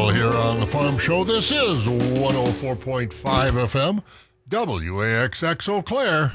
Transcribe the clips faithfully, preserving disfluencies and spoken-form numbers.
here on The Farm Show. This is one oh four point five F M, W A X X Eau Claire.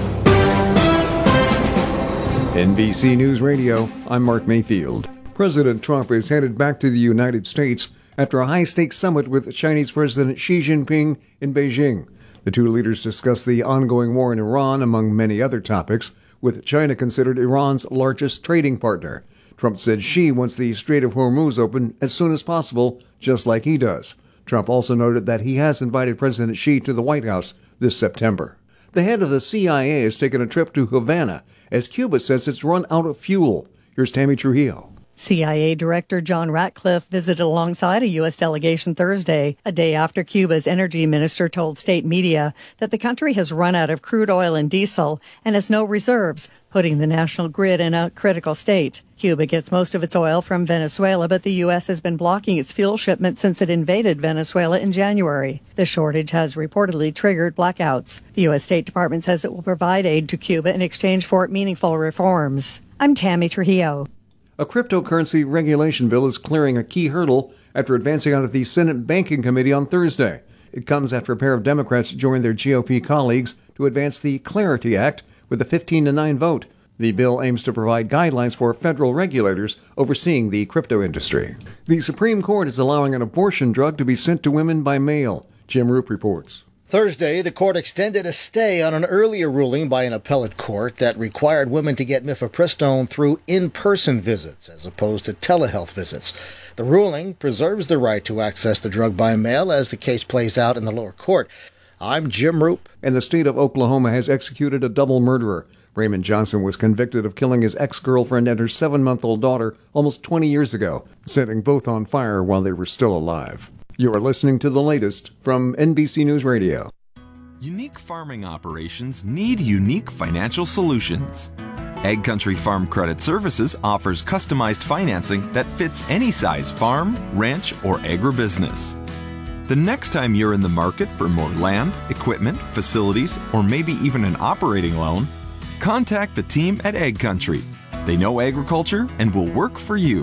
N B C News Radio, I'm Mark Mayfield. President Trump is headed back to the United States after a high-stakes summit with Chinese President Xi Jinping in Beijing. The two leaders discussed the ongoing war in Iran, among many other topics, with China considered Iran's largest trading partner. Trump said Xi wants the Strait of Hormuz open as soon as possible, just like he does. Trump also noted that he has invited President Xi to the White House this September. The head of the C I A has taken a trip to Havana as Cuba says it's run out of fuel. Here's Tammy Trujillo. C I A Director John Ratcliffe visited alongside a U S delegation Thursday, a day after Cuba's energy minister told state media that the country has run out of crude oil and diesel and has no reserves, putting the national grid in a critical state. Cuba gets most of its oil from Venezuela, but the U S has been blocking its fuel shipment since it invaded Venezuela in January. The shortage has reportedly triggered blackouts. The U S State Department says it will provide aid to Cuba in exchange for meaningful reforms. I'm Tammy Trujillo. A cryptocurrency regulation bill is clearing a key hurdle after advancing out of the Senate Banking Committee on Thursday. It comes after a pair of Democrats joined their G O P colleagues to advance the Clarity Act with a fifteen to nine vote. The bill aims to provide guidelines for federal regulators overseeing the crypto industry. The Supreme Court is allowing an abortion drug to be sent to women by mail. Jim Roop reports. Thursday, the court extended a stay on an earlier ruling by an appellate court that required women to get mifepristone through in-person visits as opposed to telehealth visits. The ruling preserves the right to access the drug by mail as the case plays out in the lower court. I'm Jim Roop. And the state of Oklahoma has executed a double murderer. Raymond Johnson was convicted of killing his ex-girlfriend and her seven-month-old daughter almost twenty years ago, setting both on fire while they were still alive. You are listening to the latest from N B C News Radio. Unique farming operations need unique financial solutions. Egg Country Farm Credit Services offers customized financing that fits any size farm, ranch, or agribusiness. The next time you're in the market for more land, equipment, facilities, or maybe even an operating loan, contact the team at Egg Country. They know agriculture and will work for you.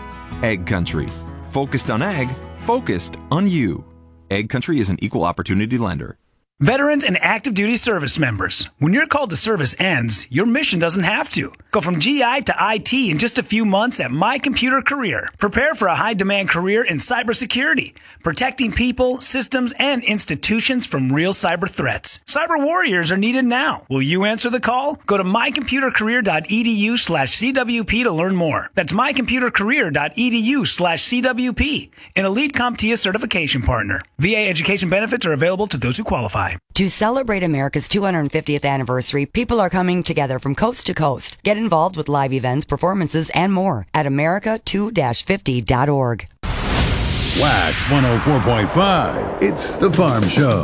Egg Country. Focused on ag, focused on you. Egg Country is an equal opportunity lender. Veterans and active duty service members, when your call to service ends, your mission doesn't have to. Go from G I to I T in just a few months at My Computer Career. Prepare for a high-demand career in cybersecurity, protecting people, systems, and institutions from real cyber threats. Cyber warriors are needed now. Will you answer the call? Go to mycomputercareer.edu slash CWP to learn more. That's mycomputercareer.edu slash CWP, an Elite CompTIA certification partner. V A education benefits are available to those who qualify. To celebrate America's two hundred fiftieth anniversary, people are coming together from coast to coast. Get involved with live events, performances, and more at America two fifty dot org. Wax one oh four point five. It's The Farm Show.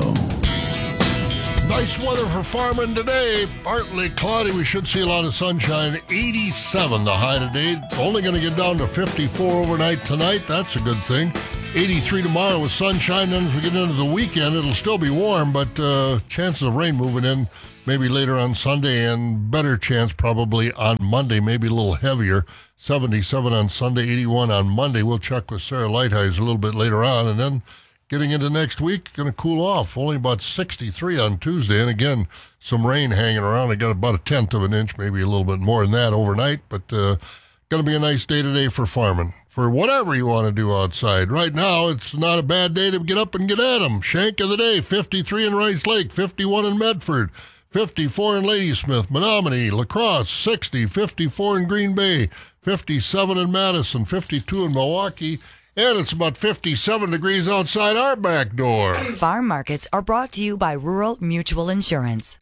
Nice weather for farming today. Partly cloudy. We should see a lot of sunshine. eighty-seven the high today. Only going to get down to fifty-four overnight tonight. That's a good thing. eighty-three tomorrow with sunshine. Then as we get into the weekend, it'll still be warm, but uh, chances of rain moving in maybe later on Sunday and better chance probably on Monday, maybe a little heavier. seventy-seven on Sunday, eighty-one on Monday. We'll check with Sarah Lighthizer a little bit later on. And then getting into next week, going to cool off. Only about sixty-three on Tuesday. And again, some rain hanging around. I got about a tenth of an inch, maybe a little bit more than that overnight. But uh, going to be a nice day today for farming. For whatever you want to do outside. Right now, it's not a bad day to get up and get at them. Shank of the day, fifty-three in Rice Lake, fifty-one in Medford, fifty-four in Ladysmith, Menominee, La Crosse, sixty, fifty-four in Green Bay, fifty-seven in Madison, fifty-two in Milwaukee, and it's about fifty-seven degrees outside our back door. Farm markets are brought to you by Rural Mutual Insurance.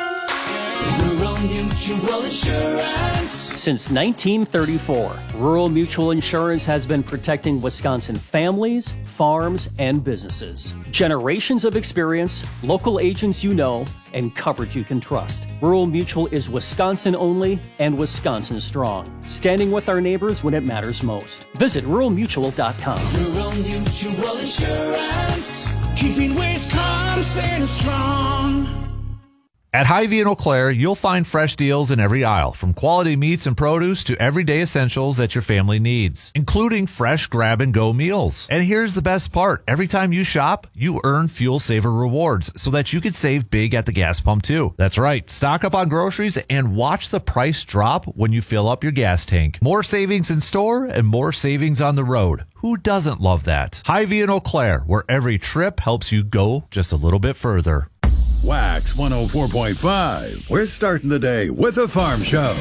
Rural Mutual Insurance. Since nineteen thirty-four, Rural Mutual Insurance has been protecting Wisconsin families, farms, and businesses. Generations of experience, local agents you know, and coverage you can trust. Rural Mutual is Wisconsin only and Wisconsin strong, standing with our neighbors when it matters most. Visit rural mutual dot com. Rural Mutual Insurance, keeping Wisconsin strong. At Hy-Vee and Eau Claire, you'll find fresh deals in every aisle, from quality meats and produce to everyday essentials that your family needs, including fresh grab-and-go meals. And here's the best part. Every time you shop, you earn Fuel Saver rewards so that you can save big at the gas pump, too. That's right. Stock up on groceries and watch the price drop when you fill up your gas tank. More savings in store and more savings on the road. Who doesn't love that? Hy-Vee and Eau Claire, where every trip helps you go just a little bit further. Wax one oh four point five. We're starting the day with a farm show.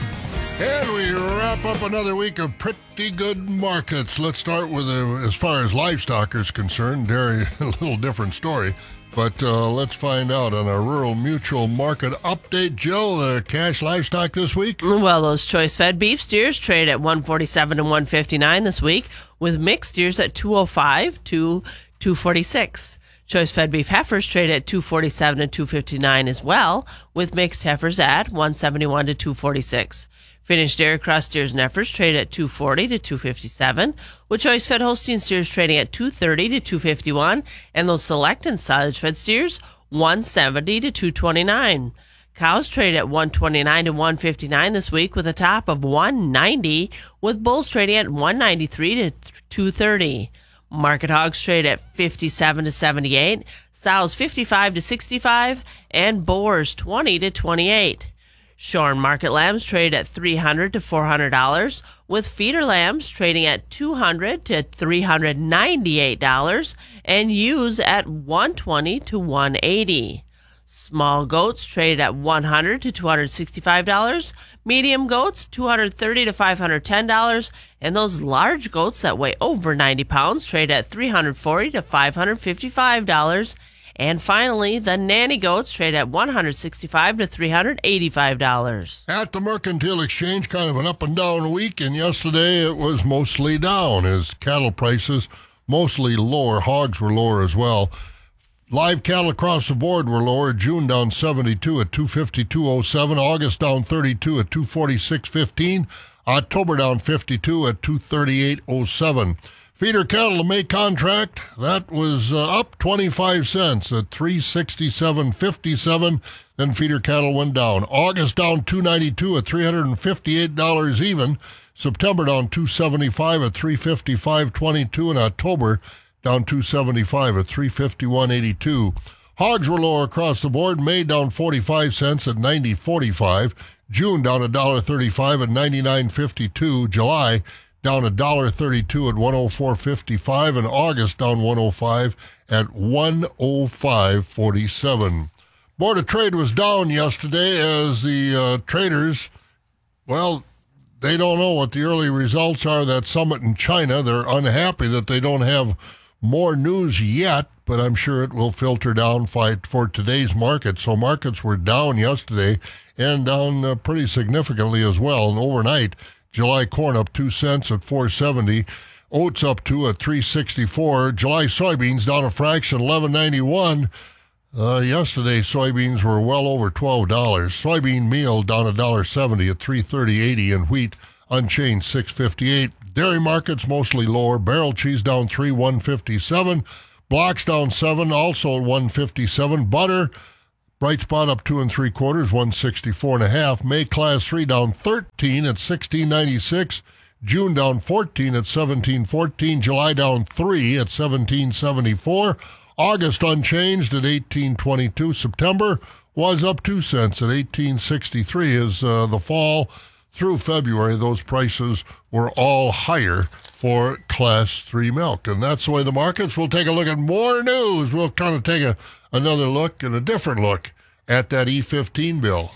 And we wrap up another week of pretty good markets. Let's start with, uh, as far as livestock is concerned, dairy, a little different story. But uh, let's find out on our Rural Mutual Market Update. Jill, the cash livestock this week? Well, those choice-fed beef steers trade at one forty-seven and one fifty-nine this week, with mixed steers at two oh five to two forty-six. Choice-fed beef heifers trade at two forty-seven and two fifty-nine as well, with mixed heifers at one seventy-one to two forty-six. Finished dairy cross steers and heifers trade at two forty to two fifty-seven, with choice-fed Holstein steers trading at two thirty to two fifty-one, and those select and silage-fed steers one seventy to two twenty-nine. Cows trade at one twenty-nine to one fifty-nine this week, with a top of one ninety, with bulls trading at one ninety-three to two thirty. Market hogs trade at fifty-seven to seventy-eight, sows fifty-five to sixty-five, and boars twenty to twenty-eight. Shorn market lambs trade at three hundred to four hundred dollars, with feeder lambs trading at two hundred to three hundred ninety-eight dollars, and ewes at one twenty to one eighty. Small goats trade at one hundred to two hundred sixty-five dollars, medium goats two hundred thirty to five hundred ten dollars, and those large goats that weigh over ninety pounds trade at three hundred forty to five hundred fifty-five dollars. And finally, the nanny goats trade at one hundred sixty-five to three hundred eighty-five dollars. At the Mercantile Exchange, kind of an up and down week, and yesterday it was mostly down as cattle prices mostly lower. Hogs were lower as well. Live cattle across the board were lower. June down seventy-two at two fifty-two oh seven. August down thirty-two at two forty-six fifteen. October down fifty-two at two thirty-eight oh seven. Feeder cattle to May contract, that was uh, up twenty-five cents at three sixty-seven fifty-seven. Then feeder cattle went down. August down two ninety-two at three hundred fifty-eight dollars even. September down two seventy-five at three fifty-five twenty-two. And October down two seventy-five at three fifty-one eighty-two. Hogs were lower across the board. May down forty-five cents at ninety forty-five. June down one dollar thirty-five at ninety-nine fifty-two. July down one dollar thirty-two at one oh four fifty-five. And August down one oh five at one oh five forty-seven. Board of Trade was down yesterday as the uh, traders, well, they don't know what the early results are. That summit in China, they're unhappy that they don't have more news yet, but I'm sure it will filter down for today's market. So markets were down yesterday and down uh, pretty significantly as well. And overnight, July corn up two cents at four seventy. Oats up two at three sixty-four. July soybeans down a fraction, eleven ninety-one. Uh, yesterday, soybeans were well over twelve dollars. Soybean meal down one dollar seventy at three thirty eighty, and wheat unchanged six fifty-eight. Dairy markets mostly lower. Barrel cheese down three, one fifty-seven. Blocks down seven, also at one fifty-seven. Butter, bright spot up two and three quarters, one sixty-four and a half. May class three down thirteen at sixteen ninety-six. June down fourteen at seventeen fourteen. July down three at seventeen seventy-four. August unchanged at eighteen twenty-two. September was up two cents at eighteen sixty-three. As uh, the fall through February, those prices were all higher for class three milk. And that's the way the markets. We'll take a look at more news. We'll kind of take a, another look and a different look at that E fifteen bill.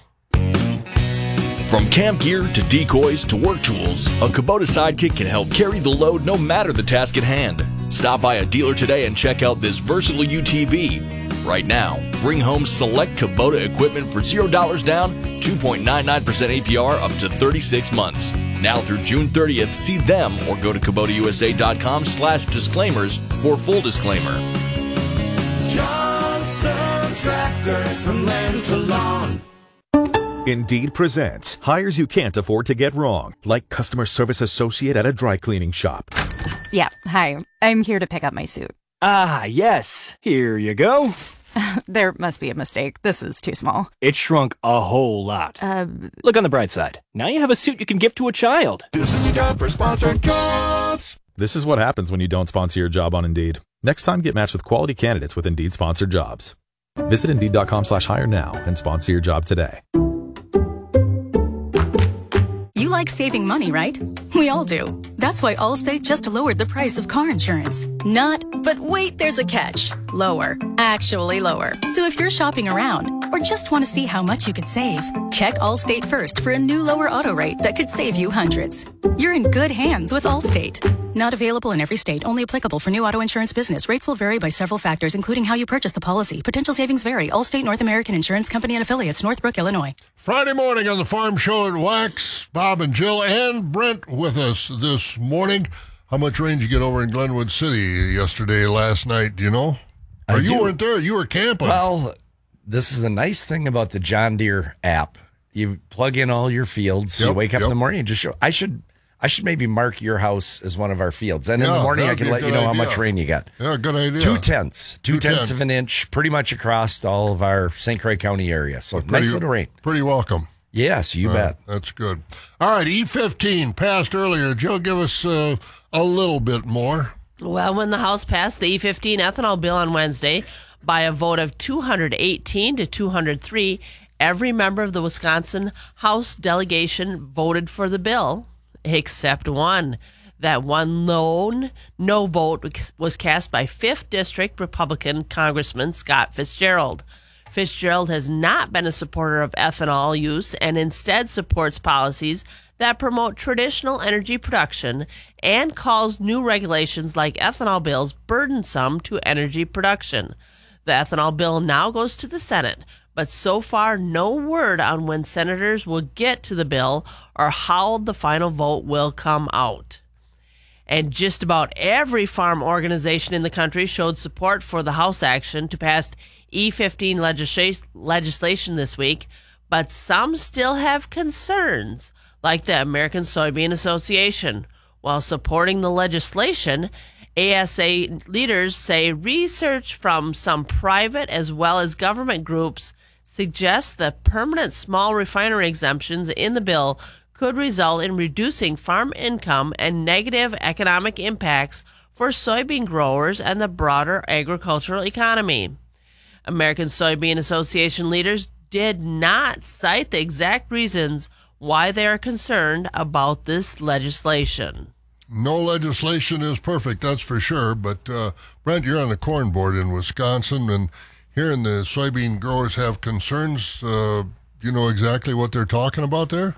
From camp gear to decoys to work tools, a Kubota Sidekick can help carry the load no matter the task at hand. Stop by a dealer today and check out this versatile U T V. Right now, bring home select Kubota equipment for zero dollars down, two point nine nine percent A P R up to thirty-six months. Now through June thirtieth, see them or go to Kubota U S A dot com slash disclaimers for full disclaimer. Johnson Tractor, from land to lawn. Indeed presents hires you can't afford to get wrong, like customer service associate at a dry cleaning shop. Yeah, hi. I'm here to pick up my suit. Ah, yes. Here you go. There must be a mistake. This is too small. It shrunk a whole lot. Uh, Look on the bright side. Now you have a suit you can give to a child. This is the time for sponsored jobs. This is what happens when you don't sponsor your job on Indeed. Next time, get matched with quality candidates with Indeed sponsored jobs. Visit Indeed.com slash hire now and sponsor your job today. You like saving money, right? We all do. That's why Allstate just lowered the price of car insurance. Not, but wait, there's a catch. Lower. Actually lower. So if you're shopping around or just want to see how much you could save, check Allstate first for a new lower auto rate that could save you hundreds. You're in good hands with Allstate. Not available in every state. Only applicable for new auto insurance business. Rates will vary by several factors, including how you purchase the policy. Potential savings vary. Allstate North American Insurance Company and affiliates, Northbrook, Illinois. Friday morning on the Farm Show at Wax. Bob and Jill and Brent with us this morning. How much rain did you get over in Glenwood City yesterday, last night? Do you know? Or I you do. weren't there. You were camping. Well, this is the nice thing about the John Deere app. You plug in all your fields. Yep, you wake up yep. in the morning and just show. I should I should maybe mark your house as one of our fields. And in Yeah, the morning, I that'd can be a let you good know how idea. much rain you got. Yeah, good idea. Two tenths. Two, Two tenths tenths. of an inch pretty much across all of our Saint Croix County area. So Pretty- nice little rain. Pretty welcome. Yes, you Uh, bet. That's good. All right, E fifteen passed earlier. Jill, give us uh, a little bit more. Well, when the House passed the E fifteen ethanol bill on Wednesday by a vote of two hundred eighteen to two hundred three, every member of the Wisconsin House delegation voted for the bill, except one. That one lone no vote was cast by fifth District Republican Congressman Scott Fitzgerald. Fitzgerald has not been a supporter of ethanol use and instead supports policies that promote traditional energy production and calls new regulations like ethanol bills burdensome to energy production. The ethanol bill now goes to the Senate, but so far no word on when senators will get to the bill or how the final vote will come out. And just about every farm organization in the country showed support for the House action to pass E fifteen legisla- legislation this week, but some still have concerns, like the American Soybean Association. While supporting the legislation, A S A leaders say research from some private as well as government groups suggests that permanent small refinery exemptions in the bill could result in reducing farm income and negative economic impacts for soybean growers and the broader agricultural economy. American Soybean Association leaders did not cite the exact reasons why they are concerned about this legislation. No legislation is perfect, that's for sure. But, uh, Brent, you're on the corn board in Wisconsin, and hearing the soybean growers have concerns, uh, you know exactly what they're talking about there?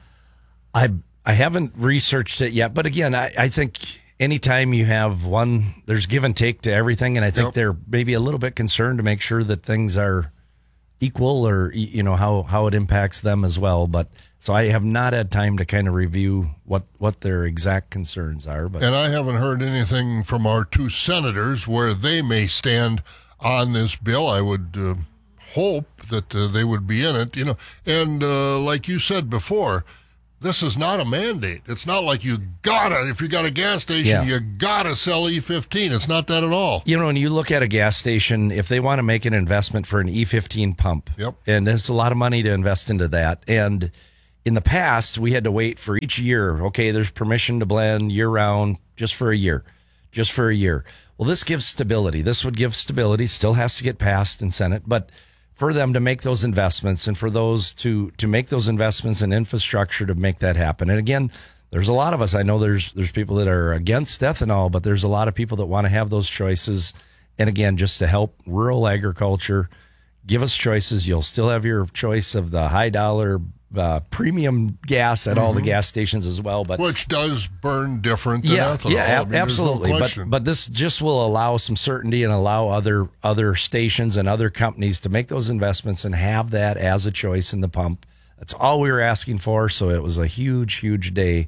I I haven't researched it yet, but again, I, I think anytime you have one, there's give and take to everything, and I think Yep. they're maybe a little bit concerned to make sure that things are equal, or you know how how it impacts them as well. But so I have not had time to kind of review what what their exact concerns are. But And I haven't heard anything from our two senators where they may stand on this bill. I would uh, hope that uh, they would be in it, you know. And uh, like you said before, this is not a mandate. It's not like you gotta, if you got a gas station, Yeah. you gotta sell E fifteen. It's not that at all. You know, when you look at a gas station, if they want to make an investment for an E fifteen pump, Yep. and there's a lot of money to invest into that. And in the past, we had to wait for each year. Okay, there's permission to blend year round just for a year, just for a year. Well, this gives stability. This would give stability. Still has to get passed in Senate, but for them to make those investments and for those to to make those investments in infrastructure to make that happen. And again, there's a lot of us. I know there's there's people that are against ethanol, but there's a lot of people that want to have those choices. And again, just to help rural agriculture, give us choices. You'll still have your choice of the high dollar uh, premium gas at all the Mhm. gas stations as well. But Which does burn different than yeah, ethanol. yeah, I ab- mean, there's no absolutely. but question. but this just will allow some certainty and allow other other stations and other companies to make those investments and have that as a choice in the pump. That's all we were asking for. So it was a huge, huge day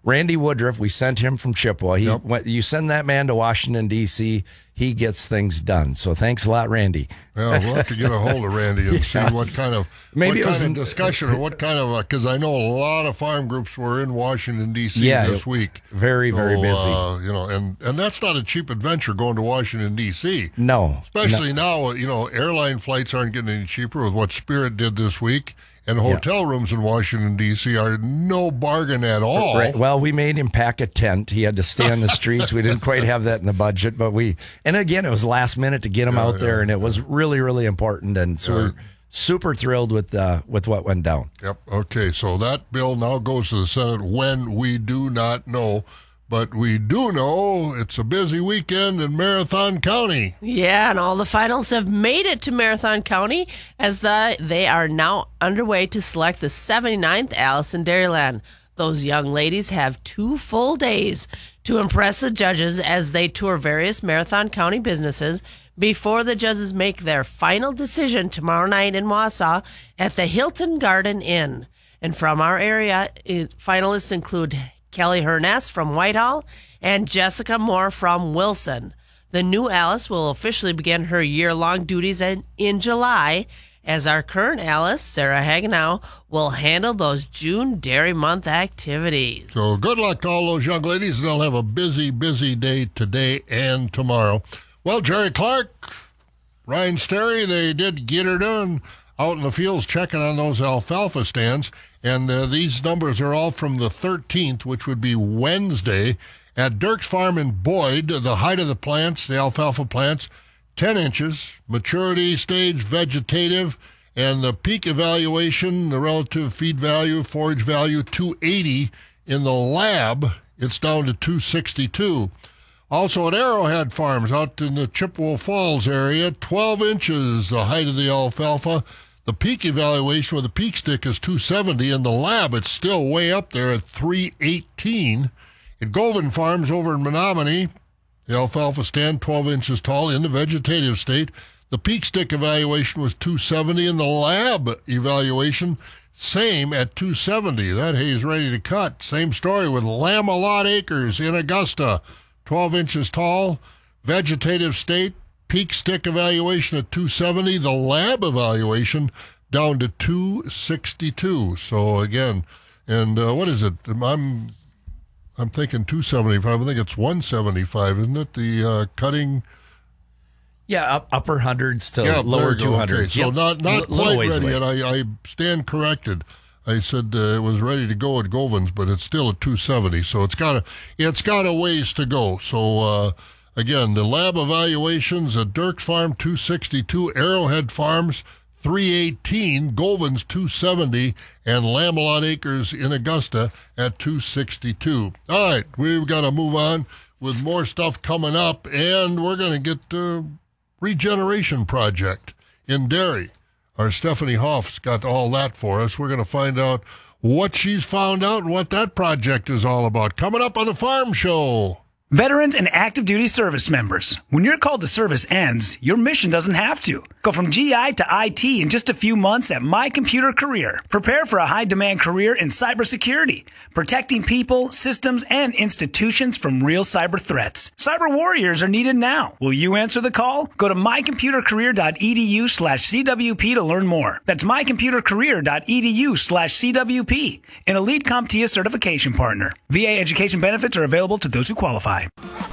Randy Woodruff, we sent him from Chippewa. He Yep. went, you send that man to Washington, D C, he gets things done. So thanks a lot, Randy. Yeah, we'll have to get a hold of Randy and see Yes. what kind of Maybe it what was kind of in- discussion or what kind of because I know a lot of farm groups were in Washington D C Yeah, this week. very, So, very busy. Uh, you know, and and that's not a cheap adventure going to Washington D C. No. Especially no. now, you know, airline flights aren't getting any cheaper with what Spirit did this week, and hotel rooms in Washington D C are no bargain at all. Right. Well, we made him pack a tent. He had to stay on the streets. We didn't quite have that in the budget, but we, and again, it was last minute to get him Yeah, out there, yeah, and it was really, really important. And so Yeah. we're super thrilled with uh, with what went down. Yep. Okay. So that bill now goes to the Senate when we do not know, but we do know it's a busy weekend in Marathon County. Yeah, and all the finals have made it to Marathon County as the they are now underway to select the seventy-ninth Alice in Dairyland. Those young ladies have two full days to impress the judges as they tour various Marathon County businesses before the judges make their final decision tomorrow night in Wausau at the Hilton Garden Inn. And from our area, it, finalists include Kelly Herness from Whitehall and Jessica Moore from Wilson. The new Alice will officially begin her year-long duties in, in July, as our current Alice, Sarah Hagenow, will handle those June Dairy Month activities. So good luck to all those young ladies, and they'll have a busy, busy day today and tomorrow. Well, Jerry Clark, Ryan Sterry, they did get her done out in the fields checking on those alfalfa stands. And uh, these numbers are all from the thirteenth, which would be Wednesday. At Dirk's Farm in Boyd, the height of the plants, the alfalfa plants, ten inches, maturity stage, vegetative, and the peak evaluation, the relative feed value, forage value, two eighty. In the lab, it's down to two sixty-two. Also at Arrowhead Farms out in the Chippewa Falls area, twelve inches, the height of the alfalfa. The peak evaluation with the peak stick is two seventy. In the lab, it's still way up there at three eighteen. At Govan Farms over in Menominee, the alfalfa stand twelve inches tall in the vegetative state. The peak stick evaluation was two seventy, and the lab evaluation, same at two seventy. That hay is ready to cut. Same story with Lamb-A-Lot Acres in Augusta, twelve inches tall, vegetative state, peak stick evaluation at two seventy, the lab evaluation down to two sixty-two. So again, and uh, what is it? I'm I'm thinking two seventy-five. I think it's one seventy-five, isn't it? The uh, cutting. Yeah, up, upper hundreds to Yeah, lower there you go. two hundreds. Okay, so Yep. not not L- little quite ways ready away. yet. I, I stand corrected. I said uh, it was ready to go at Govans, but it's still at two seventy. So it's got a it's got a ways to go. So uh, again, the lab evaluations at Dirk's Farm two sixty-two, Arrowhead Farms three eighteen, Govans two seventy, and Lamb-A-Lot Acres in Augusta at two sixty-two. All right, we've got to move on with more stuff coming up, and we're going to get to Regeneration Project in dairy. Our Stephanie Hoff's got all that for us. We're going to find out what she's found out and what that project is all about. Coming up on the Farm Show. Veterans and active duty service members. When your call to service ends, your mission doesn't have to. Go from G I to I T in just a few months at My Computer Career. Prepare for a high-demand career in cybersecurity, protecting people, systems, and institutions from real cyber threats. Cyber warriors are needed now. Will you answer the call? Go to mycomputercareer.edu slash CWP to learn more. That's mycomputercareer.edu slash CWP, an Elite CompTIA certification partner. V A education benefits are available to those who qualify.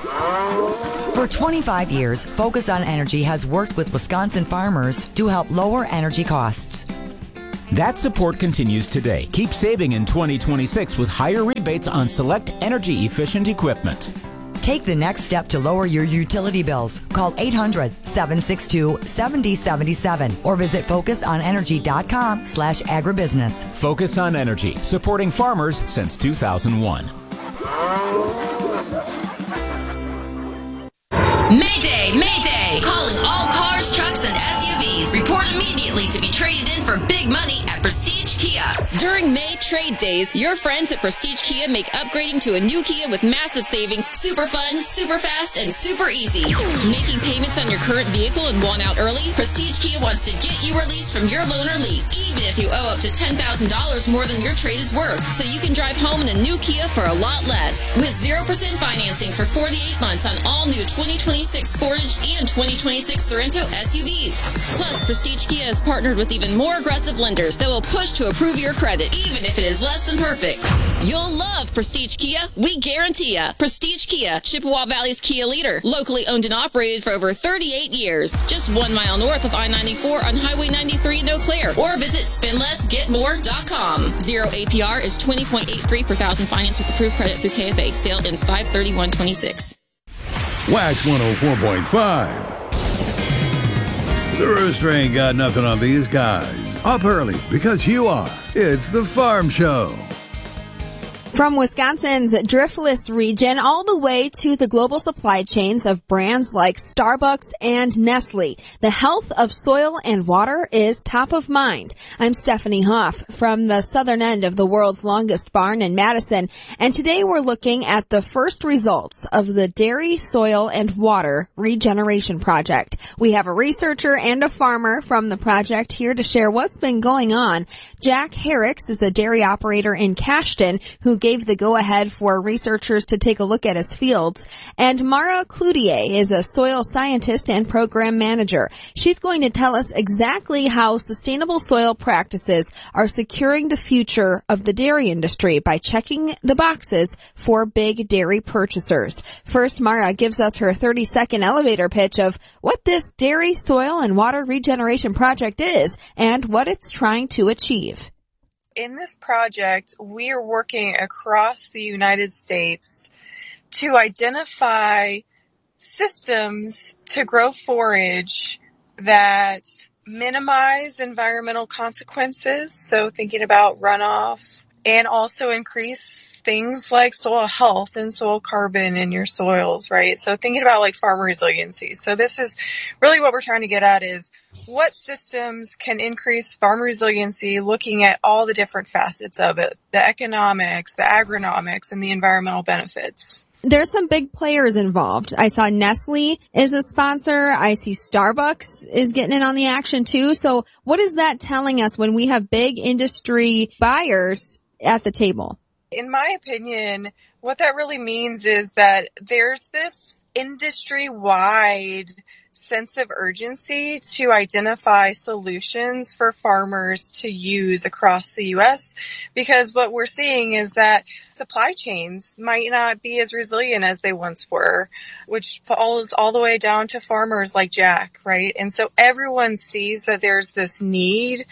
For twenty-five years, Focus on Energy has worked with Wisconsin farmers to help lower energy costs. That support continues today. Keep saving in twenty twenty-six with higher rebates on select energy-efficient equipment. Take the next step to lower your utility bills. Call eight hundred, seven six two, seven zero seven seven or visit focusonenergy.com slash agribusiness. Focus on Energy, supporting farmers since two thousand one. Mayday! Mayday! Calling all cars, trucks, and S U Vs. Report immediately to be traded in for big money at Prestige Kia. During May Trade days, your friends at Prestige Kia make upgrading to a new Kia with massive savings super fun, super fast, and super easy. Making payments on your current vehicle and want out early? Prestige Kia wants to get you released from your loan or lease, even if you owe up to ten thousand dollars more than your trade is worth, so you can drive home in a new Kia for a lot less. With zero percent financing for forty-eight months on all new twenty twenty-six Sportage and twenty twenty-six Sorento S U Vs. Plus, Prestige Kia has partnered with even more aggressive lenders that will push to approve your credit, even if it is less than perfect. You'll love Prestige Kia. We guarantee ya. Prestige Kia, Chippewa Valley's Kia leader. Locally owned and operated for over thirty-eight years. Just one mile north of I ninety-four on Highway ninety-three in Eau Claire. Or visit spend less get more dot com. Zero A P R is twenty point eight three per thousand finance with approved credit through K F A. Sale ends five thirty-one twenty-six. Wax one oh four point five. The Rooster ain't got nothing on these guys. Up early because you are. It's the Farm Show. From Wisconsin's Driftless region all the way to the global supply chains of brands like Starbucks and Nestle, the health of soil and water is top of mind. I'm Stephanie Hoff from the southern end of the world's longest barn in Madison, and today we're looking at the first results of the Dairy Soil and Water Regeneration Project. We have a researcher and a farmer from the project here to share what's been going on. Jack Herricks is a dairy operator in Cashton who gave the go-ahead for researchers to take a look at his fields. And Mara Cloutier is a soil scientist and program manager. She's going to tell us exactly how sustainable soil practices are securing the future of the dairy industry by checking the boxes for big dairy purchasers. First, Mara gives us her thirty-second elevator pitch of what this Dairy Soil and Water Regeneration Project is and what it's trying to achieve. In this project, we are working across the United States to identify systems to grow forage that minimize environmental consequences, so thinking about runoff, and also increase things like soil health and soil carbon in your soils, right? So thinking about like farm resiliency. So this is really what we're trying to get at is what systems can increase farm resiliency, looking at all the different facets of it, the economics, the agronomics, and the environmental benefits. There's some big players involved. I saw Nestle is a sponsor. I see Starbucks is getting in on the action too. So what is that telling us when we have big industry buyers at the table? In my opinion, what that really means is that there's this industry-wide sense of urgency to identify solutions for farmers to use across the U S, because what we're seeing is that supply chains might not be as resilient as they once were, which falls all the way down to farmers like Jack, right? And so everyone sees that there's this need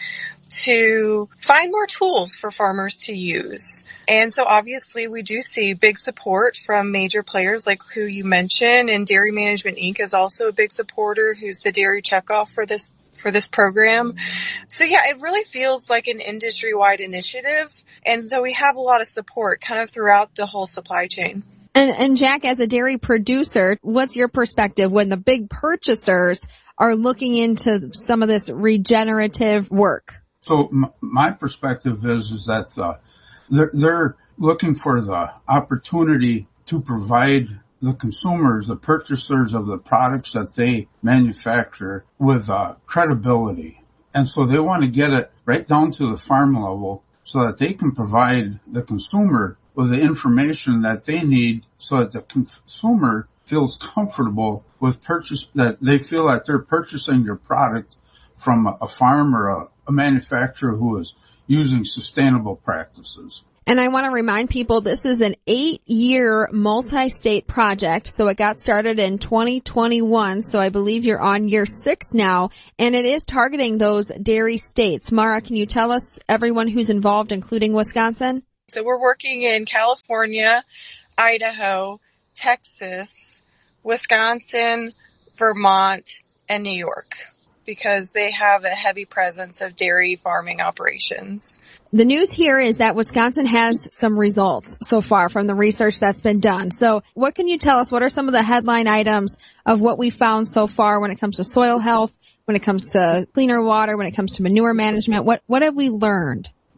to find more tools for farmers to use. And so obviously we do see big support from major players like who you mentioned, and Dairy Management Incorporated is also a big supporter, who's the dairy checkoff for this for this program. So yeah, it really feels like an industry-wide initiative. And so we have a lot of support kind of throughout the whole supply chain. And, and Jack, as a dairy producer, what's your perspective when the big purchasers are looking into some of this regenerative work? So m- my perspective is, is that the, they're, they're looking for the opportunity to provide the consumers, the purchasers of the products that they manufacture with uh, credibility. And so they want to get it right down to the farm level so that they can provide the consumer with the information that they need so that the consumer feels comfortable with purchase, that they feel that they're purchasing your product from a, a farm or a, a manufacturer who is using sustainable practices. And I want to remind people this is an eight-year multi-state project. So it got started in twenty twenty-one. So I believe you're on year six now. And it is targeting those dairy states. Mara, can you tell us everyone who's involved, including Wisconsin? So we're working in California, Idaho, Texas, Wisconsin, Vermont, and New York, because they have a heavy presence of dairy farming operations. The news here is that Wisconsin has some results so far from the research that's been done. So what can you tell us? What are some of the headline items of what we found so far when it comes to soil health, when it comes to cleaner water, when it comes to manure management? What, what have we learned?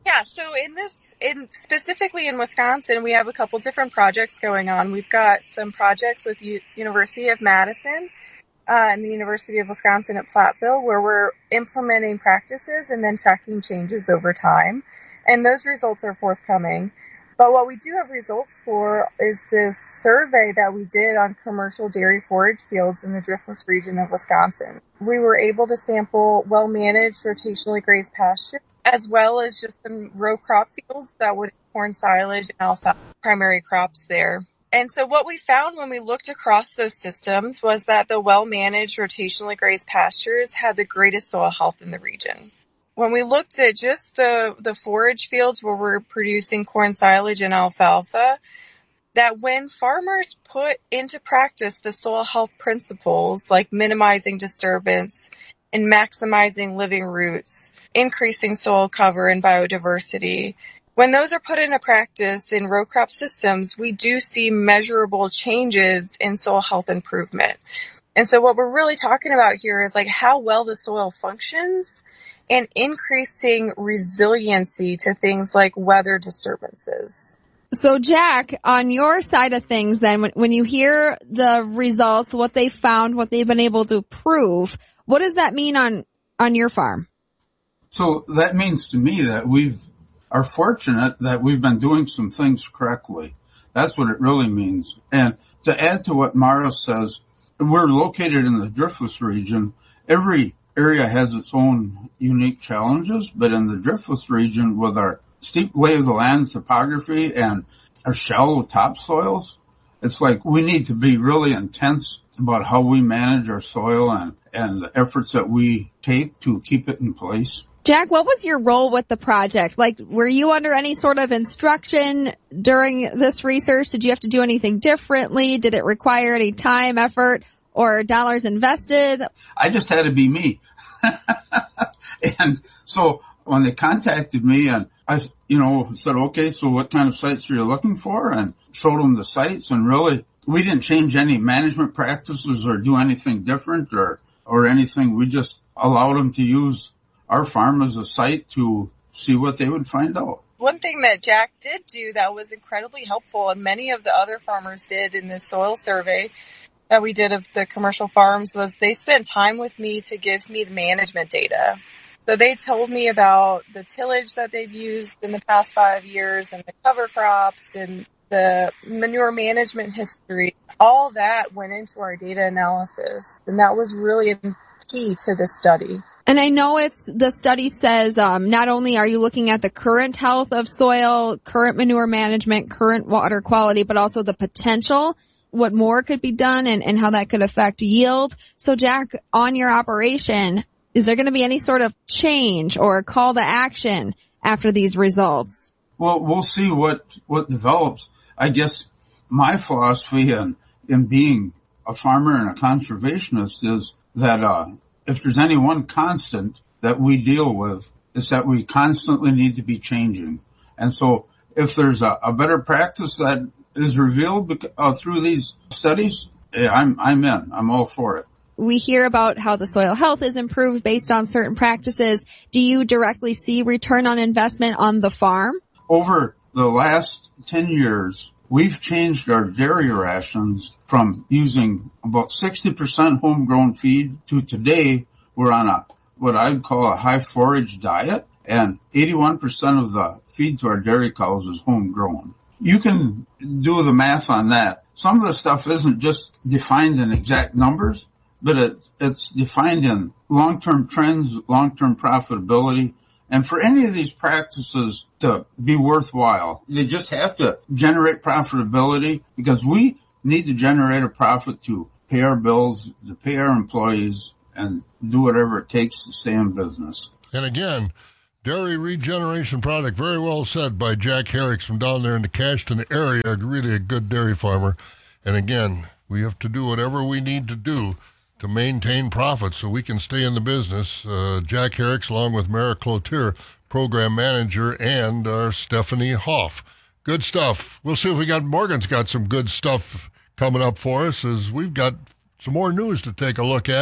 Yeah, so in this, in specifically in Wisconsin, we have a couple different projects going on. We've got some projects with U- University of Madison uh, and the University of Wisconsin at Platteville, where we're implementing practices and then tracking changes over time. And those results are forthcoming. But what we do have results for is this survey that we did on commercial dairy forage fields in the Driftless region of Wisconsin. We were able to sample well-managed rotationally grazed pastures, as well as just some row crop fields that would have corn silage and alfalfa primary crops there. And so what we found when we looked across those systems was that the well-managed rotationally grazed pastures had the greatest soil health in the region. When we looked at just the, the forage fields where we're producing corn silage and alfalfa, that when farmers put into practice the soil health principles like minimizing disturbance and maximizing living roots, increasing soil cover and biodiversity, when those are put into practice in row crop systems, we do see measurable changes in soil health improvement. And so what we're really talking about here is like how well the soil functions and increasing resiliency to things like weather disturbances. So, Jack, on your side of things, then, when, when you hear the results, what they found, what they've been able to prove, what does that mean on, on your farm? So that means to me that we've are fortunate that we've been doing some things correctly. That's what it really means. And to add to what Mara says, we're located in the Driftless region. Every area has its own unique challenges, but in the Driftless region, with our steep lay of the land topography and our shallow topsoils, it's like we need to be really intense about how we manage our soil and, and the efforts that we take to keep it in place. Jack, what was your role with the project? Like, were you under any sort of instruction during this research? Did you have to do anything differently? Did it require any time, effort, or dollars invested? I just had to be me. And so when they contacted me and I, you know, said, okay, so what kind of sites are you looking for? And showed them the sites, and really we didn't change any management practices or do anything different or, or anything. We just allowed them to use our farm as a site to see what they would find out. One thing that Jack did do that was incredibly helpful, and many of the other farmers did in this soil survey that we did of the commercial farms, was they spent time with me to give me the management data. So they told me about the tillage that they've used in the past five years and the cover crops and the manure management history. All that went into our data analysis, and that was really key to this study. And I know it's, the study says, um, not only are you looking at the current health of soil, current manure management, current water quality, but also the potential, what more could be done and, and how that could affect yield. So Jack, on your operation, is there going to be any sort of change or call to action after these results? Well, we'll see what, what develops. I guess my philosophy in, in being a farmer and a conservationist is that, uh, if there's any one constant that we deal with, it's that we constantly need to be changing. And so if there's a, a better practice that is revealed uh, through these studies, I'm, I'm in. I'm all for it. We hear about how the soil health is improved based on certain practices. Do you directly see return on investment on the farm? Over the last ten years, we've changed our dairy rations from using about sixty percent homegrown feed to today we're on a what I'd call a high forage diet, and eighty-one percent of the feed to our dairy cows is homegrown. You can do the math on that. Some of the stuff isn't just defined in exact numbers, but it, it's defined in long-term trends, long-term profitability. And for any of these practices to be worthwhile, they just have to generate profitability, because we need to generate a profit to pay our bills, to pay our employees, and do whatever it takes to stay in business. And again, dairy regeneration product, very well said by Jack Herricks from down there in the Cashton area, really a good dairy farmer. And again, we have to do whatever we need to do to maintain profits so we can stay in the business. Uh, Jack Herricks, along with Mara Cloutier, program manager, and uh, Stephanie Hoff. Good stuff. We'll see if we got, Morgan's got some good stuff coming up for us, as we've got some more news to take a look at.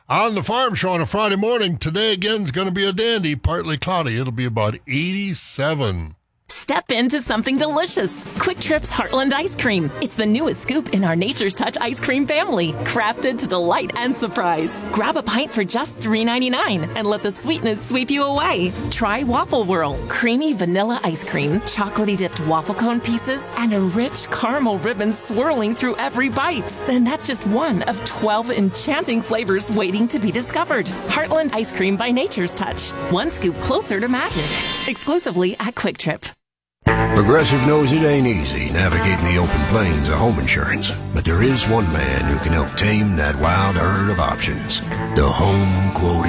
On the Farm Show on a Friday morning, today again is going to be a dandy, partly cloudy. It'll be about eighty-seven. Step into something delicious. Quick Trip's Heartland Ice Cream. It's the newest scoop in our Nature's Touch ice cream family, crafted to delight and surprise. Grab a pint for just three ninety-nine and let the sweetness sweep you away. Try Waffle Whirl, creamy vanilla ice cream, chocolatey dipped waffle cone pieces, and a rich caramel ribbon swirling through every bite. Then that's just one of twelve enchanting flavors waiting to be discovered. Heartland Ice Cream by Nature's Touch. One scoop closer to magic. Exclusively at Quick Trip. Progressive knows it ain't easy navigating the open plains of home insurance, but there is one man who can help tame that wild herd of options. The Home Quote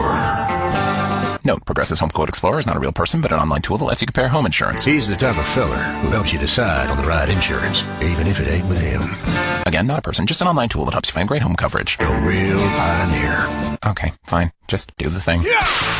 Explorer. Note, Progressive's Home Quote Explorer is not a real person, but an online tool that lets you compare home insurance. He's the type of feller who helps you decide on the right insurance, even if it ain't with him. Again, not a person, just an online tool that helps you find great home coverage. A real pioneer. Okay, fine. Just do the thing.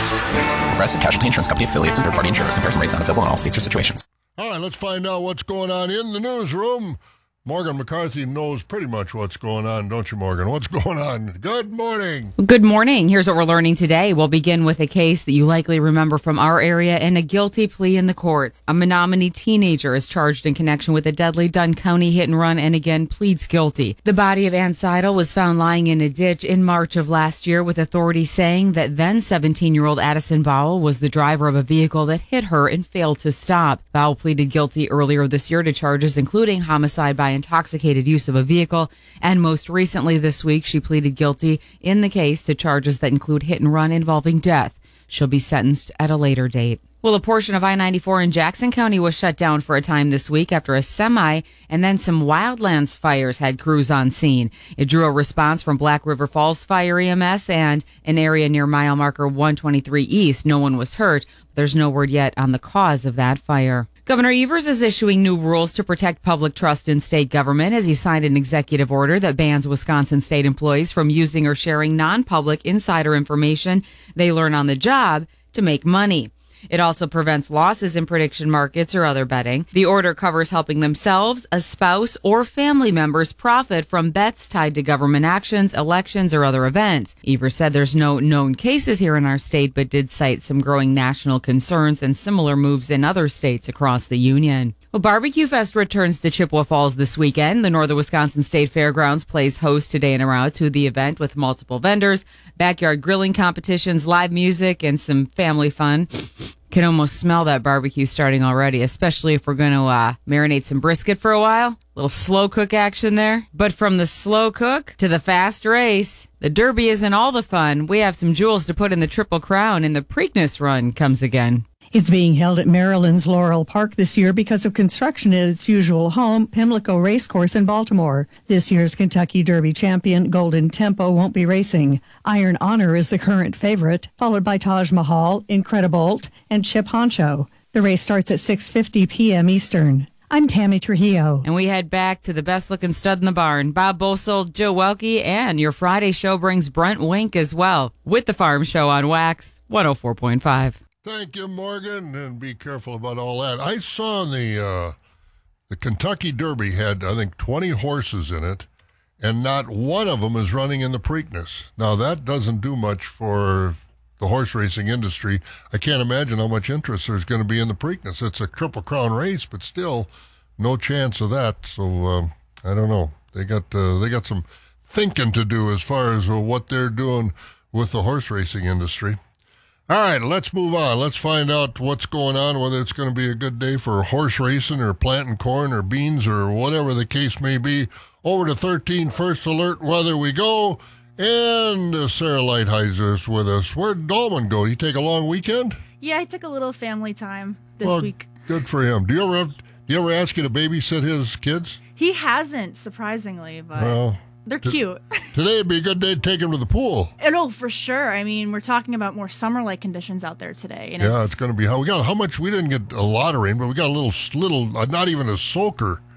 Yeah! Progressive Casualty Insurance Company affiliates and third-party insurers. Comparison rates not available in all states or situations. All right, let's find out what's going on in the newsroom. Morgan McCarthy knows pretty much what's going on, don't you, Morgan? What's going on? Good morning. Good morning. Here's what we're learning today. We'll begin with a case that you likely remember from our area and a guilty plea in the courts. A Menominee teenager is charged in connection with a deadly Dunn County hit and run and again pleads guilty. The body of Ann Seidel was found lying in a ditch in March of last year, with authorities saying that then seventeen-year-old Addison Bowell was the driver of a vehicle that hit her and failed to stop. Bowell pleaded guilty earlier this year to charges including homicide by intoxicated use of a vehicle, and most recently this week she pleaded guilty in the case to charges that include hit and run involving death. She'll be sentenced at a later date. Well, a portion of I ninety-four in Jackson County was shut down for a time this week after a semi and then some wildlands fires had crews on scene. It drew a response from Black River Falls Fire E M S and an area near mile marker one twenty-three East. No one was hurt. There's no word yet on the cause of that fire. Governor Evers is issuing new rules to protect public trust in state government as he signed an executive order that bans Wisconsin state employees from using or sharing non-public insider information they learn on the job to make money. It also prevents losses in prediction markets or other betting. The order covers helping themselves, a spouse, or family members profit from bets tied to government actions, elections, or other events. Evers said there's no known cases here in our state, but did cite some growing national concerns and similar moves in other states across the union. Well, Barbecue Fest returns to Chippewa Falls this weekend. The Northern Wisconsin State Fairgrounds plays host today and around to the event with multiple vendors, backyard grilling competitions, live music, and some family fun. Can almost smell that barbecue starting already, especially if we're going to uh, marinate some brisket for a while. Little slow cook action there. But from the slow cook to the fast race, the Derby isn't all the fun. We have some jewels to put in the Triple Crown, and the Preakness Run comes again. It's being held at Maryland's Laurel Park this year because of construction at its usual home, Pimlico Racecourse in Baltimore. This year's Kentucky Derby champion, Golden Tempo, won't be racing. Iron Honor is the current favorite, followed by Taj Mahal, Incredibolt, and Chip Honcho. The race starts at six fifty p.m. Eastern. I'm Tammy Trujillo. And we head back to the best-looking stud in the barn, Bob Bosold, Joe Welke, and your Friday show brings Brent Wink as well, with the Farm Show on Wax one oh four point five. Thank you, Morgan, and be careful about all that. I saw the uh, the Kentucky Derby had, I think, twenty horses in it, and not one of them is running in the Preakness. Now, that doesn't do much for the horse racing industry. I can't imagine how much interest there's going to be in the Preakness. It's a Triple Crown race, but still no chance of that. So, um, I don't know. They got uh, they got some thinking to do as far as uh, what they're doing with the horse racing industry. All right, let's move on. Let's find out what's going on, whether it's going to be a good day for horse racing or planting corn or beans or whatever the case may be. Over to thirteen First Alert Weather we go. And uh, Sarah Lighthizer is with us. Where'd Dolman go? Did he take a long weekend? Yeah, I took a little family time this well, week. Good for him. Do you ever have, do you ever ask you to babysit his kids? He hasn't, surprisingly, but well, they're t- cute. Today would be a good day to take him to the pool. And, oh, for sure. I mean, we're talking about more summer-like conditions out there today. And yeah, it's, it's going to be how we got how much we didn't get a lot of rain, but we got a little little uh, not even a soaker.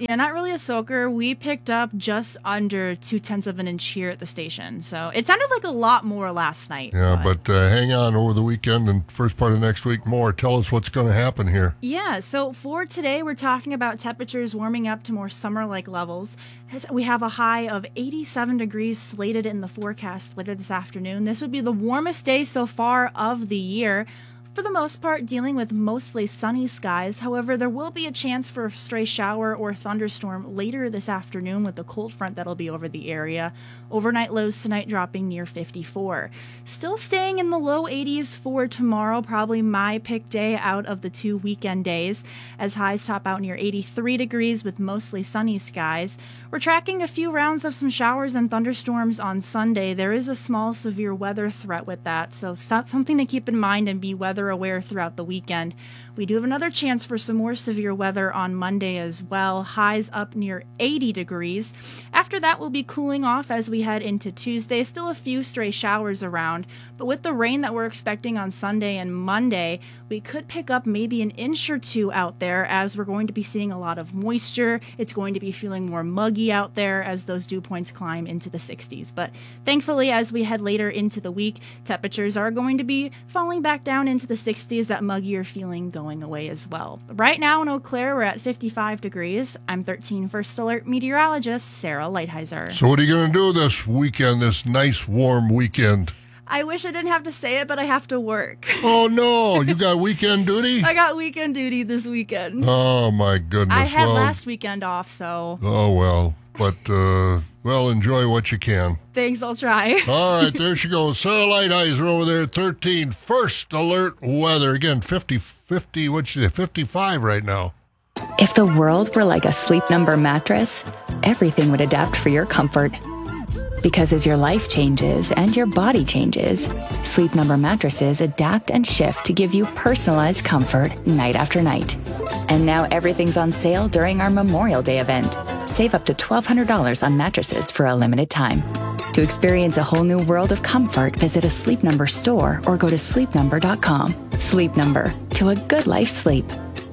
Yeah, not really a soaker. We picked up just under two tenths of an inch here at the station. So it sounded like a lot more last night. Yeah, but, but uh, hang on over the weekend and first part of next week more. Tell us what's going to happen here. Yeah, so for today, we're talking about temperatures warming up to more summer-like levels. We have a high of eighty-seven degrees slated in the forecast later this afternoon. This would be the warmest day so far of the year. For the most part, dealing with mostly sunny skies. However, there will be a chance for a stray shower or thunderstorm later this afternoon with the cold front that'll be over the area. Overnight lows tonight dropping near fifty-four. Still staying in the low eighties for tomorrow, probably my pick day out of the two weekend days, as highs top out near eighty-three degrees with mostly sunny skies. We're tracking a few rounds of some showers and thunderstorms on Sunday. There is a small severe weather threat with that, so something to keep in mind and be weather aware throughout the weekend. We do have another chance for some more severe weather on Monday as well. Highs up near eighty degrees. After that, we'll be cooling off as we head into Tuesday. Still a few stray showers around, but with the rain that we're expecting on Sunday and Monday, we could pick up maybe an inch or two out there as we're going to be seeing a lot of moisture. It's going to be feeling more muggy out there as those dew points climb into the sixties. But thankfully, as we head later into the week, temperatures are going to be falling back down into the sixties, that muggier feeling going away as well. Right now in Eau Claire, we're at fifty-five degrees. I'm thirteen First Alert meteorologist Sarah Lighthizer. So what are you going to do this weekend, this nice warm weekend? I wish I didn't have to say it, but I have to work. Oh, no. You got weekend duty? I got weekend duty this weekend. Oh, my goodness. I had well, last weekend off, so... Oh, well. But, uh, well, enjoy what you can. Thanks, I'll try. All right, there she goes. Sarah Lighthizer over there, thirteen First Alert weather. Again, fifty, fifty, what's it, fifty-five right now. If the world were like a Sleep Number mattress, everything would adapt for your comfort. Because as your life changes and your body changes, Sleep Number mattresses adapt and shift to give you personalized comfort night after night. And now everything's on sale during our Memorial Day event. Save up to twelve hundred dollars on mattresses for a limited time. To experience a whole new world of comfort, visit a Sleep Number store or go to sleep number dot com. Sleep Number, to a good life sleep.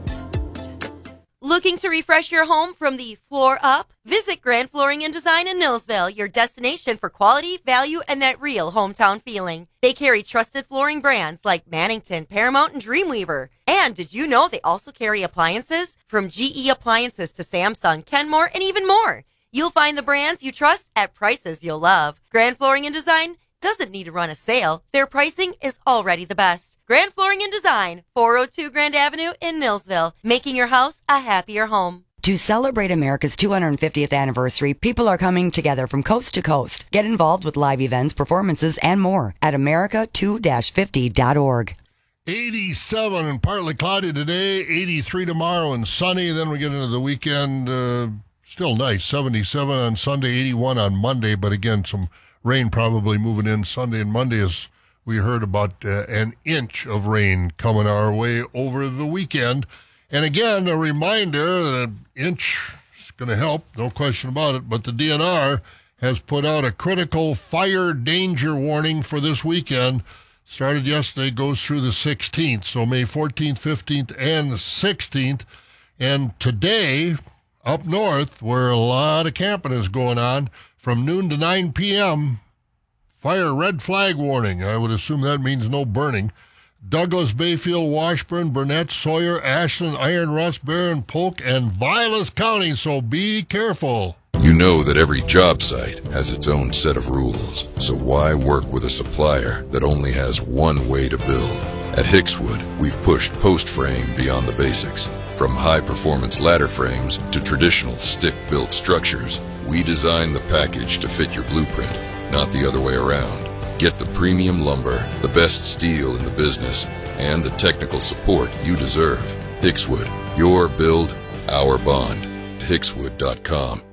Looking to refresh your home from the floor up? Visit Grand Flooring and Design in Nillsville, your destination for quality, value, and that real hometown feeling. They carry trusted flooring brands like Mannington, Paramount, and Dreamweaver. And did you know they also carry appliances? From G E appliances to Samsung, Kenmore, and even more. You'll find the brands you trust at prices you'll love. Grand Flooring and Design doesn't need to run a sale. Their pricing is already the best. Grand Flooring and Design, four oh two Grand Avenue in Nillsville, making your house a happier home. To celebrate America's two hundred fiftieth anniversary, people are coming together from coast to coast. Get involved with live events, performances, and more at america two fifty dot org. eighty-seven and partly cloudy today, eighty-three tomorrow and sunny. Then we get into the weekend, uh, still nice, seventy-seven on Sunday, eighty-one on Monday, but again, some rain probably moving in Sunday and Monday, as we heard about uh, an inch of rain coming our way over the weekend. And again, a reminder that an inch is going to help, no question about it, but the D N R has put out a critical fire danger warning for this weekend. Started yesterday, goes through the sixteenth, so May fourteenth, fifteenth, and the sixteenth. And today, up north, where a lot of camping is going on, from noon to nine p.m., fire red flag warning. I would assume that means no burning. Douglas, Bayfield, Washburn, Burnett, Sawyer, Ashland, Iron Rust, Barron, Polk, and Vilas County, so be careful. You know that every job site has its own set of rules, so why work with a supplier that only has one way to build? At Hickswood, we've pushed post frame beyond the basics. From high-performance ladder frames to traditional stick-built structures, we design the package to fit your blueprint, not the other way around. Get the premium lumber, the best steel in the business, and the technical support you deserve. Hickswood, your build, our bond. Hickswood dot com.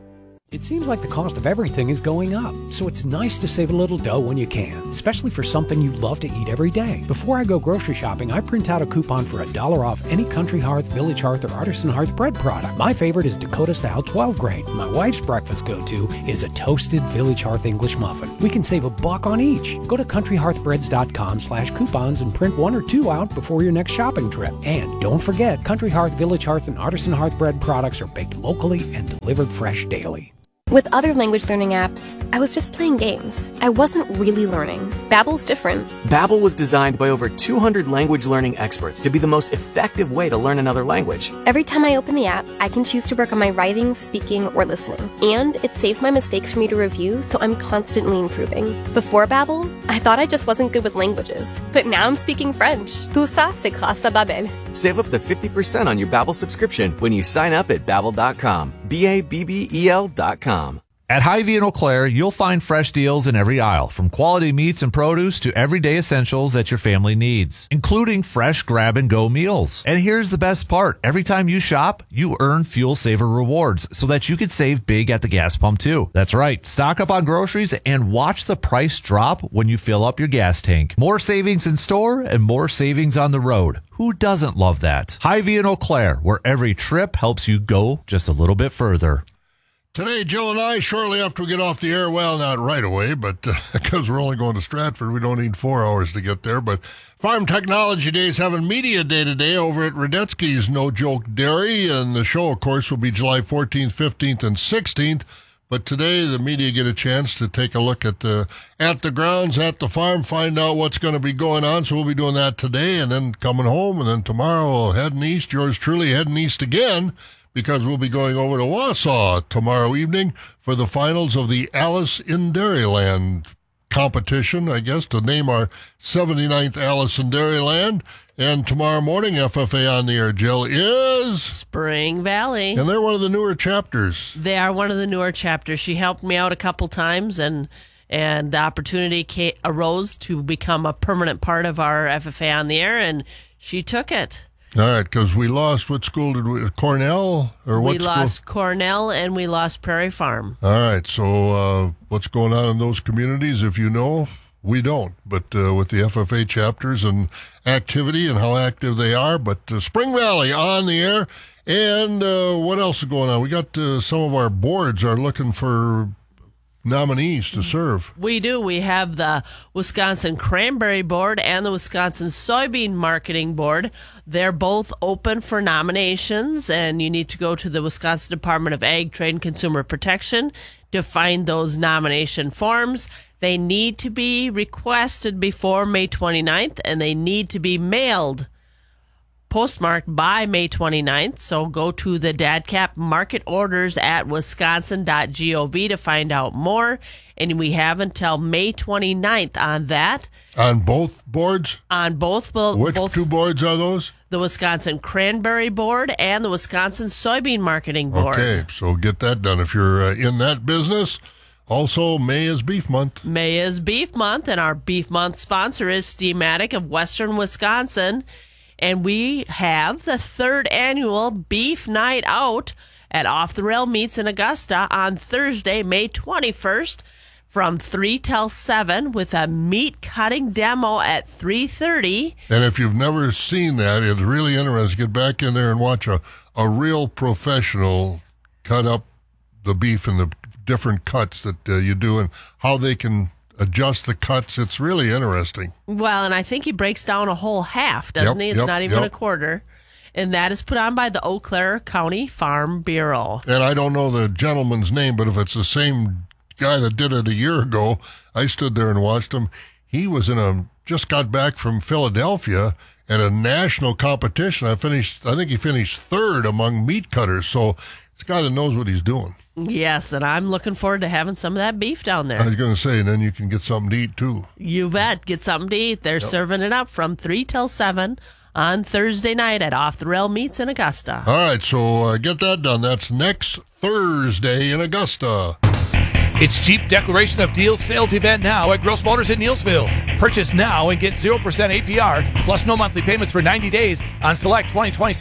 It seems like the cost of everything is going up, so it's nice to save a little dough when you can, especially for something you love to eat every day. Before I go grocery shopping, I print out a coupon for a dollar off any Country Hearth, Village Hearth, or Artisan Hearth bread product. My favorite is Dakota Style twelve grain. My wife's breakfast go-to is a toasted Village Hearth English muffin. We can save a buck on each. Go to country hearth breads dot com slash coupons and print one or two out before your next shopping trip. And don't forget, Country Hearth, Village Hearth, and Artisan Hearth bread products are baked locally and delivered fresh daily. With other language learning apps, I was just playing games. I wasn't really learning. Babbel's different. Babbel was designed by over two hundred language learning experts to be the most effective way to learn another language. Every time I open the app, I can choose to work on my writing, speaking, or listening. And it saves my mistakes for me to review, so I'm constantly improving. Before Babbel, I thought I just wasn't good with languages. But now I'm speaking French. Tout ça, c'est grâce à Babbel. Save up to fifty percent on your Babbel subscription when you sign up at babbel dot com. B A B B E L dot com. At Hy-Vee in Eau Claire, you'll find fresh deals in every aisle, from quality meats and produce to everyday essentials that your family needs, including fresh grab-and-go meals. And here's the best part. Every time you shop, you earn Fuel Saver rewards so that you can save big at the gas pump, too. That's right. Stock up on groceries and watch the price drop when you fill up your gas tank. More savings in store and more savings on the road. Who doesn't love that? Hy-Vee in Eau Claire, where every trip helps you go just a little bit further. Today, Jill and I, shortly after we get off the air, well, not right away, but because uh, we're only going to Stratford, we don't need four hours to get there. But Farm Technology Day is having Media Day today over at Radetzky's No Joke Dairy. And the show, of course, will be July fourteenth, fifteenth, and sixteenth. But today, the media get a chance to take a look at the, at the grounds, at the farm, find out what's going to be going on. So we'll be doing that today and then coming home. And then tomorrow, heading east, yours truly heading east again, because we'll be going over to Wausau tomorrow evening for the finals of the Alice in Dairyland competition, I guess, to name our seventy-ninth Alice in Dairyland. And tomorrow morning, F F A on the Air, Jill, is Spring Valley. And they're one of the newer chapters. They are one of the newer chapters. She helped me out a couple times, and and the opportunity came, arose to become a permanent part of our F F A on the Air, and she took it. All right, because we lost, what school did we, Cornell? Or what We school? lost Cornell and we lost Prairie Farm. All right, so uh, what's going on in those communities, if you know? We don't, but uh, with the F F A chapters and activity and how active they are. But uh, Spring Valley on the air. And uh, what else is going on? We got uh, some of our boards are looking for nominees to serve. We do. We have the Wisconsin Cranberry Board and the Wisconsin Soybean Marketing Board. They're both open for nominations, and you need to go to the Wisconsin Department of Ag, Trade, and Consumer Protection to find those nomination forms. They need to be requested before May twenty-ninth, and they need to be mailed postmarked by May twenty-ninth. So go to the DADCAP market orders at wisconsin dot gov to find out more. And we have until May twenty-ninth on that. On both boards? On both. both Which both, two boards are those? The Wisconsin Cranberry Board and the Wisconsin Soybean Marketing Board. Okay, so get that done if you're uh, in that business. Also, May is Beef Month. May is Beef Month, and our Beef Month sponsor is Steamatic of Western Wisconsin. And we have the third annual Beef Night Out at Off the Rail Meats in Augusta on Thursday, May twenty-first from three till seven with a meat cutting demo at three thirty. And if you've never seen that, it's really interesting. Get back in there and watch a, a real professional cut up the beef in the different cuts that uh, you do and how they can adjust the cuts. It's really interesting. Well, and I think he breaks down a whole half, doesn't Yep, he? It's yep, not even yep. a quarter. And that is put on by the Eau Claire County Farm Bureau. And I don't know the gentleman's name, but if it's the same guy that did it a year ago, I stood there and watched him. He was in a, just got back from Philadelphia at a national competition. I finished, I think he finished third among meat cutters. So it's a guy that knows what he's doing. Yes, and I'm looking forward to having some of that beef down there. I was going to say, and then you can get something to eat, too. You bet. Get something to eat. They're Yep. serving it up from three till seven on Thursday night at Off the Rail Meats in Augusta. All right, so uh, get that done. That's next Thursday in Augusta. It's Jeep Declaration of Deals sales event now at Gross Motors in Neillsville. Purchase now and get zero percent A P R plus no monthly payments for ninety days on select twenty twenty-six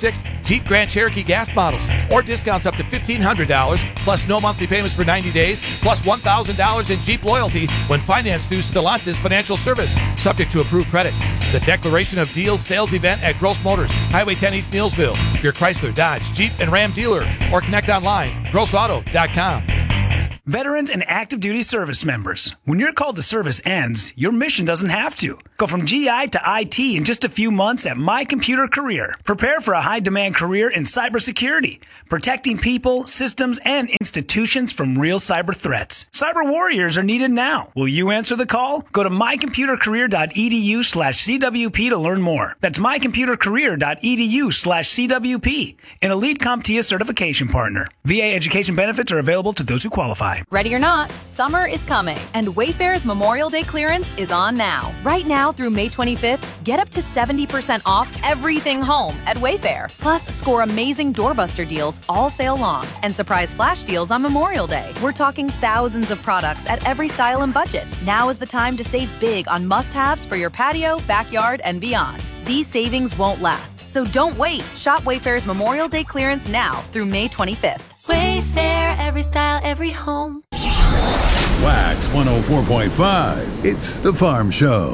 Jeep Grand Cherokee gas models, or discounts up to fifteen hundred dollars, plus no monthly payments for ninety days, plus one thousand dollars in Jeep loyalty when financed through Stellantis Financial Service, subject to approved credit. The Declaration of Deals sales event at Gross Motors, Highway ten East Neillsville, your Chrysler, Dodge, Jeep, and Ram dealer, or connect online, gross auto dot com. Veterans and active duty service members, when your call to service ends, your mission doesn't have to. Go from G I to I T in just a few months at My Computer Career. Prepare for a high-demand career in cybersecurity, protecting people, systems, and institutions from real cyber threats. Cyber warriors are needed now. Will you answer the call? Go to my computer career dot e d u slash c w p to learn more. That's my computer career dot e d u slash c w p, an Elite CompTIA certification partner. V A education benefits are available to those who qualify. Ready or not, summer is coming, and Wayfair's Memorial Day clearance is on now. Right now through May twenty-fifth, get up to seventy percent off everything home at Wayfair. Plus, score amazing doorbuster deals all sale long and surprise flash deals on Memorial Day. We're talking thousands of products at every style and budget. Now is the time to save big on must-haves for your patio, backyard, and beyond. These savings won't last, so don't wait. Shop Wayfair's Memorial Day clearance now through May twenty-fifth. Wayfair, every style, every home. Wax one oh four point five. It's the Farm Show.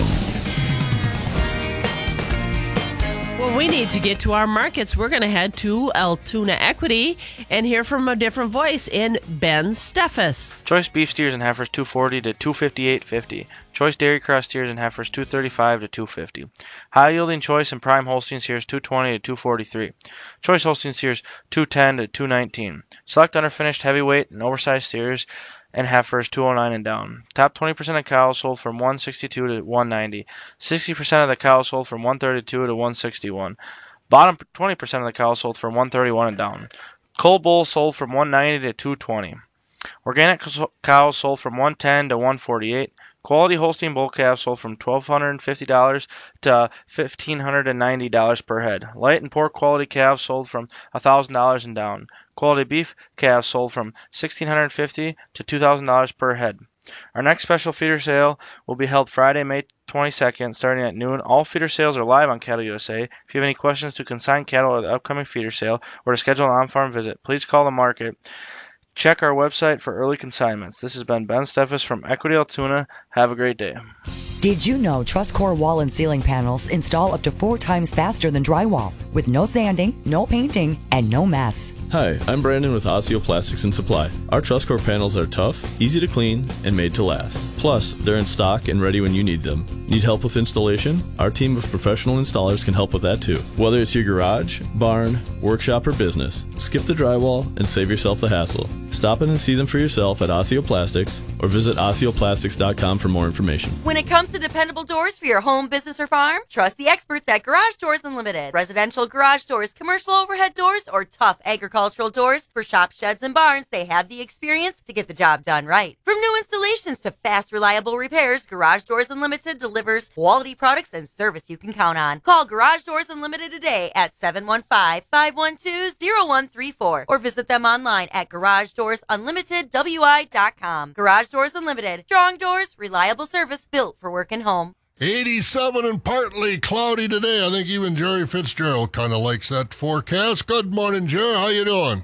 Well, we need to get to our markets. We're going to head to Altoona Equity and hear from a different voice in Ben Steffes. Choice beef steers and heifers two forty to two fifty-eight fifty. Choice dairy cross steers and heifers two thirty-five to two fifty. High yielding choice and prime Holstein steers two twenty to two forty-three. Choice Holstein steers two ten to two nineteen. Select underfinished heavyweight and oversized steers and heifers two oh nine and down. Top twenty percent of cows sold from one sixty-two to one ninety. sixty percent of the cows sold from one thirty-two to one sixty-one. Bottom twenty percent of the cows sold from one thirty-one and down. Coal bulls sold from one ninety to two twenty. Organic cows sold from one ten to one forty-eight. Quality Holstein bull calves sold from twelve fifty dollars to fifteen ninety dollars per head. Light and poor quality calves sold from one thousand dollars and down. Quality beef calves sold from sixteen fifty dollars to two thousand dollars per head. Our next special feeder sale will be held Friday, May twenty-second, starting at noon. All feeder sales are live on Cattle U S A. If you have any questions to consign cattle at the upcoming feeder sale or to schedule an on-farm visit, please call the market. Check our website for early consignments. This has been Ben Steffes from Equity Altoona. Have a great day. Did you know TrustCore wall and ceiling panels install up to four times faster than drywall with no sanding, no painting, and no mess? Hi, I'm Brandon with Osseo Plastics and Supply. Our TrustCore panels are tough, easy to clean, and made to last. Plus, they're in stock and ready when you need them. Need help with installation? Our team of professional installers can help with that too. Whether it's your garage, barn, workshop, or business, skip the drywall and save yourself the hassle. Stop in and see them for yourself at Osseo Plastics or visit osseo plastics dot com for more information. When it comes to dependable doors for your home, business, or farm, trust the experts at Garage Doors Unlimited. Residential garage doors, commercial overhead doors, or tough agricultural doors for shop, sheds, and barns, they have the experience to get the job done right. From new installations to fast, reliable repairs, Garage Doors Unlimited delivers quality products and service you can count on. Call Garage Doors Unlimited today at seven one five, five one two, zero one three four or visit them online at garage doors unlimited w i dot com. Garage Doors Unlimited. Strong doors, reliable service built for work and home. eighty-seven and partly cloudy today. I think even Jerry Fitzgerald kind of likes that forecast. Good morning, Jerry. How you doing?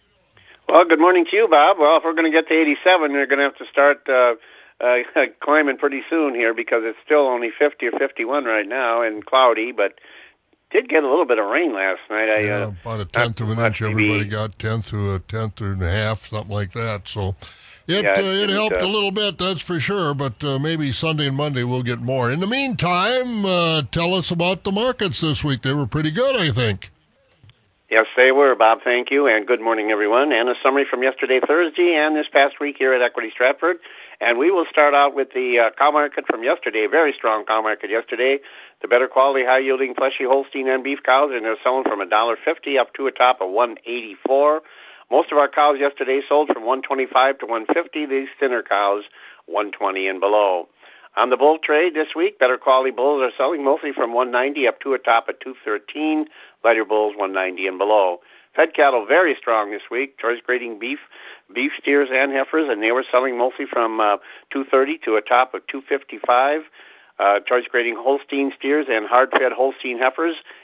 Well, good morning to you, Bob. Well, if we're going to get to eighty-seven, we're going to have to start uh, uh, climbing pretty soon here because it's still only fifty or fifty-one right now and cloudy, but did get a little bit of rain last night. I, yeah, uh, about a tenth of an inch. Everybody got tenth to a tenth and a half, something like that. So it yeah, uh, it, it helped uh, a little bit, that's for sure. But uh, maybe Sunday and Monday we'll get more. In the meantime, uh, tell us about the markets this week. They were pretty good, I think. Yes, they were, Bob. Thank you, and good morning, everyone. And a summary from yesterday, Thursday, and this past week here at Equity Stratford. And we will start out with the uh, cow market from yesterday. Very strong cow market yesterday. The better quality, high-yielding, fleshy Holstein and beef cows, and they're selling from one dollar fifty up to a top of one eighty-four. Most of our cows yesterday sold from one twenty-five to one fifty. These thinner cows, one twenty and below. On the bull trade this week, better quality bulls are selling mostly from one ninety up to a top of two thirteen. Lighter bulls, one ninety and below. Fed cattle very strong this week. Choice grading beef, beef steers and heifers, and they were selling mostly from uh, two thirty to a top of two fifty-five. Uh, choice grading Holstein steers and hard-fed Holstein heifers,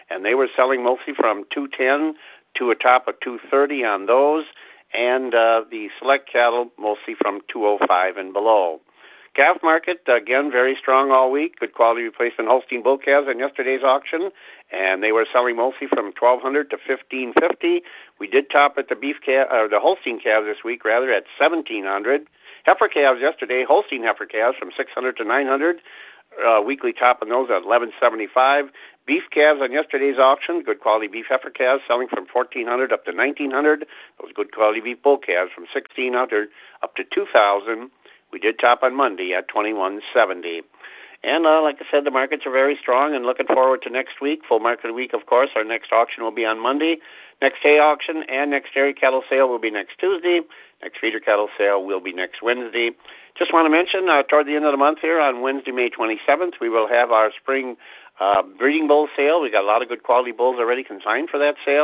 and they were selling mostly from two ten to a top of two thirty on those, and uh, the select cattle mostly from two oh five and below. Calf market, again, very strong all week. Good quality replacement Holstein bull calves in yesterday's auction, and they were selling mostly from twelve hundred to fifteen fifty. We did top at the beef calf, or the Holstein calves this week, rather, at seventeen hundred. Heifer calves yesterday, Holstein heifer calves from six hundred to nine hundred. Uh, weekly top on those at eleven seventy-five. Beef calves on yesterday's auction, good quality beef heifer calves selling from fourteen hundred up to nineteen hundred. Those good quality beef bull calves from sixteen hundred up to two thousand. We did top on Monday at twenty-one seventy. And uh, like I said, the markets are very strong, and looking forward to next week. Full market week, of course. Our next auction will be on Monday. Next hay auction and next dairy cattle sale will be next Tuesday. Next feeder cattle sale will be next Wednesday. Just want to mention, uh, toward the end of the month here, on Wednesday, May twenty-seventh, we will have our spring uh, breeding bull sale. We got a lot of good quality bulls already consigned for that sale.